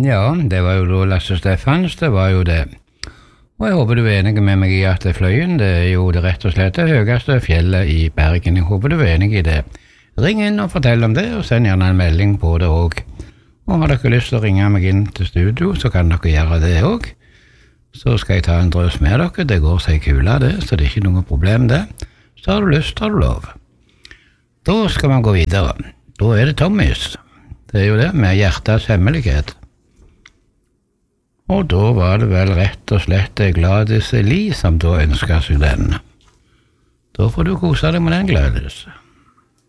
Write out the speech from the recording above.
Ja, det var jo da Lasse Steffans, det var jo det. Og jeg håper du er enig med meg i at Fløyen, det er jo det rett og slett det høyeste fjellet i Bergen. Jeg håper du er enig i det. Ring inn og fortell om det, og send gjerne en melding på det også. Og har dere lyst til å ringe meg inn til studio, så kan dere gjøre det også. Så skal jeg ta en drøs med dere, det går seg kula det, så det er ikke noe problem det. Så har du lyst, har du lov. Da skal man gå videre. Da er det Tommys. Det er jo det, med hjertets hemmelighet. Og da var det vel rett og slett Gladys Li som da ønsket seg den. Da får du kose deg med den, Gladys.